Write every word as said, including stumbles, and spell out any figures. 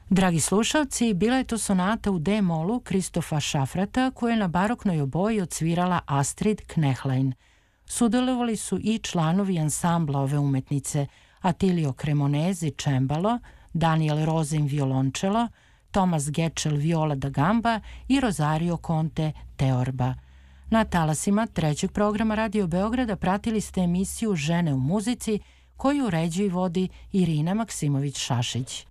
Dragi slušalci, bila je to sonata u D-molu Kristofa Šafrata koju je na baroknoj oboji odsvirala Astrid Knehlein. Sudelovali su i članovi ansambla ove umetnice Attilio Cremonesi cembalo, Daniel Rosin violončelo, Thomas Getchell viola da gamba i Rosario Conte teorba. Na talasima trećeg programa Radio Beograda pratili ste emisiju Žene u muzici koju uređuje i vodi Irina Maksimović-Šašić.